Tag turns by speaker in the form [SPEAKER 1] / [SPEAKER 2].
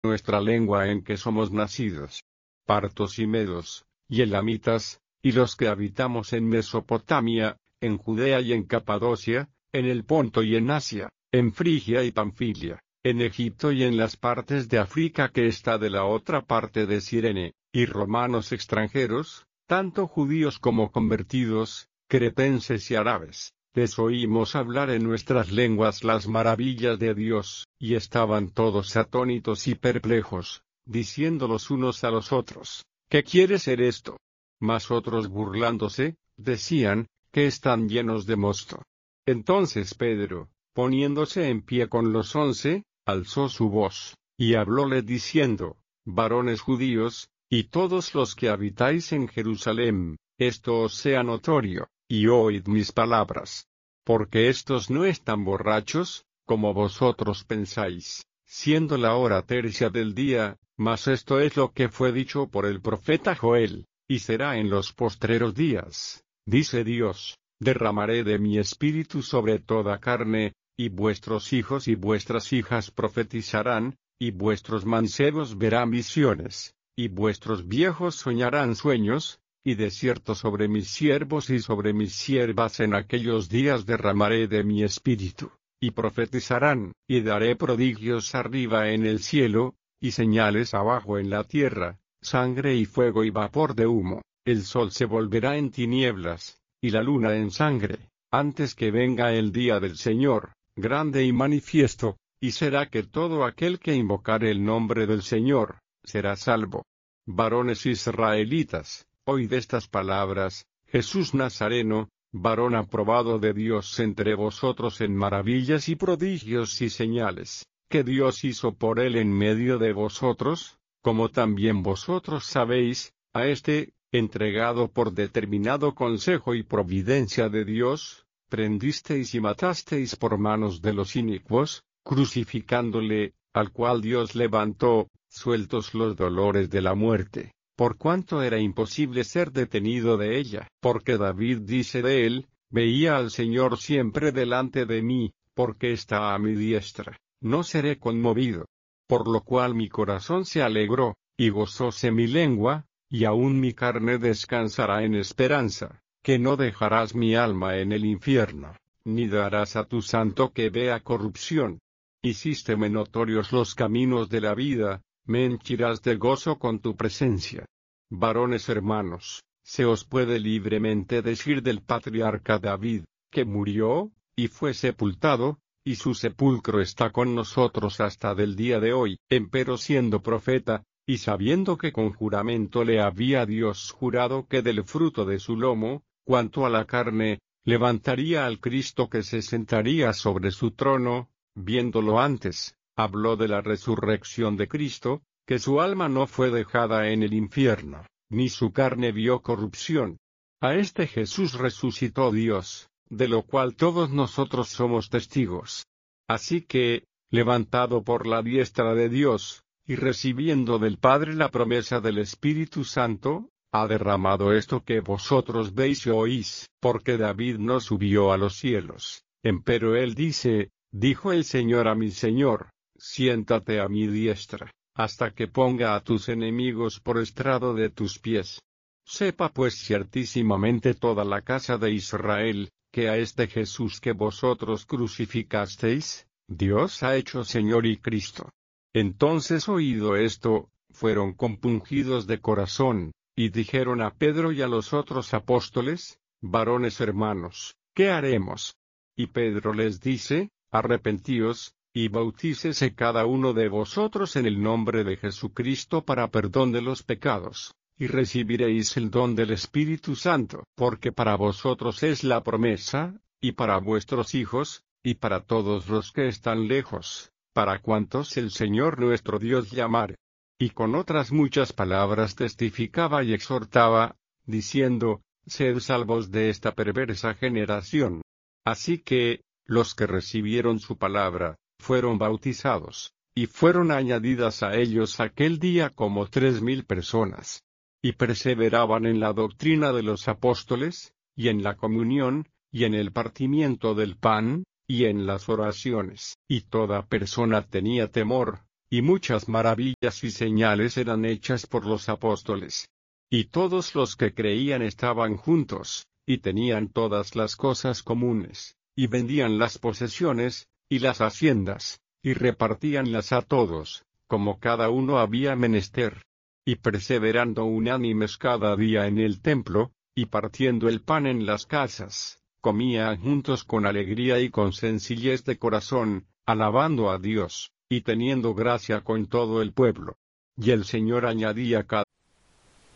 [SPEAKER 1] nuestra lengua en que somos nacidos. Partos y medos, y elamitas, y los que habitamos en Mesopotamia, en Judea y en Capadocia, en el Ponto y en Asia, en Frigia y Panfilia, en Egipto y en las partes de África que está de la otra parte de Cirene, y romanos extranjeros, tanto judíos como convertidos, cretenses y árabes, les oímos hablar en nuestras lenguas las maravillas de Dios, y estaban todos atónitos y perplejos, diciendo los unos a los otros, ¿qué quiere ser esto? Mas otros burlándose, decían, que están llenos de mosto. Entonces Pedro, poniéndose en pie con los 11, alzó su voz, y hablóle diciendo, varones judíos, y todos los que habitáis en Jerusalem, esto os sea notorio, y oíd mis palabras. Porque estos no están borrachos, como vosotros pensáis, siendo la hora tercia del día, mas esto es lo que fue dicho por el profeta Joel, y será en los postreros días, dice Dios, derramaré de mi espíritu sobre toda carne, y vuestros hijos y vuestras hijas profetizarán, y vuestros mancebos verán visiones, y vuestros viejos soñarán sueños, y de cierto sobre mis siervos y sobre mis siervas en aquellos días derramaré de mi espíritu, y profetizarán, y daré prodigios arriba en el cielo, y señales abajo en la tierra, sangre y fuego y vapor de humo, el sol se volverá en tinieblas, y la luna en sangre, antes que venga el día del Señor, grande y manifiesto, y será que todo aquel que invocare el nombre del Señor, será salvo. Varones israelitas, oíd estas palabras, Jesús Nazareno, varón aprobado de Dios entre vosotros en maravillas y prodigios y señales, que Dios hizo por él en medio de vosotros, como también vosotros sabéis, a este, entregado por determinado consejo y providencia de Dios, prendisteis y matasteis por manos de los inicuos, crucificándole, al cual Dios levantó, sueltos los dolores de la muerte, por cuanto era imposible ser detenido de ella, porque David dice de él, veía al Señor siempre delante de mí, porque está a mi diestra, no seré conmovido. Por lo cual mi corazón se alegró, y gozóse mi lengua, y aun mi carne descansará en esperanza, que no dejarás mi alma en el infierno, ni darás a tu santo que vea corrupción. Hicísteme notorios los caminos de la vida, me henchirás de gozo con tu presencia. Varones hermanos, se os puede libremente decir del patriarca David, que murió, y fue sepultado, y su sepulcro está con nosotros hasta del día de hoy, empero siendo profeta, y sabiendo que con juramento le había Dios jurado que del fruto de su lomo, cuanto a la carne, levantaría al Cristo que se sentaría sobre su trono, viéndolo antes, habló de la resurrección de Cristo, que su alma no fue dejada en el infierno, ni su carne vio corrupción. A este Jesús resucitó Dios, de lo cual todos nosotros somos testigos. Así que, levantado por la diestra de Dios, y recibiendo del Padre la promesa del Espíritu Santo, ha derramado esto que vosotros veis y oís, porque David no subió a los cielos, empero él dice, dijo el Señor a mi Señor, siéntate a mi diestra, hasta que ponga a tus enemigos por estrado de tus pies. Sepa pues ciertísimamente toda la casa de Israel, que a este Jesús que vosotros crucificasteis, Dios ha hecho Señor y Cristo. Entonces oído esto, fueron compungidos de corazón, y dijeron a Pedro y a los otros apóstoles, varones hermanos, ¿qué haremos? Y Pedro les dice, arrepentíos, y bautícese cada uno de vosotros en el nombre de Jesucristo para perdón de los pecados, y recibiréis el don del Espíritu Santo, porque para vosotros es la promesa, y para vuestros hijos, y para todos los que están lejos, para cuantos el Señor nuestro Dios llamare. Y con otras muchas palabras testificaba y exhortaba, diciendo, sed salvos de esta perversa generación. Así que, los que recibieron su palabra, fueron bautizados, y fueron añadidas a ellos aquel día como 3,000 personas. Y perseveraban en la doctrina de los apóstoles, y en la comunión, y en el partimiento del pan, y en las oraciones. Y toda persona tenía temor, y muchas maravillas y señales eran hechas por los apóstoles. Y todos los que creían estaban juntos, y tenían todas las cosas comunes, y vendían las posesiones, y las haciendas, y repartíanlas a todos, como cada uno había menester. Y perseverando unánimes cada día en el templo, y partiendo el pan en las casas, comían juntos con alegría y con sencillez de corazón, alabando a Dios, y teniendo gracia con todo el pueblo. Y el Señor añadía cada